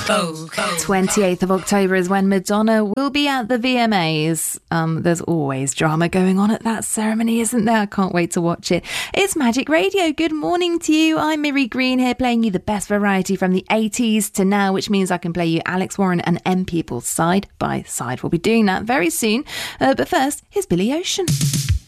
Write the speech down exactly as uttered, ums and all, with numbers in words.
Vogue. twenty-eighth of October is when Madonna will be at the V M As. Um, there's always drama going on at that ceremony, isn't there? I can't wait to watch it. It's Magic Radio. Good morning to you. I'm Miri Green here, playing you the best variety from the eighties to now, which means I can play you Alex Warren and M People side by side. We'll be doing that very soon. Uh, but first, here's Billy Ocean.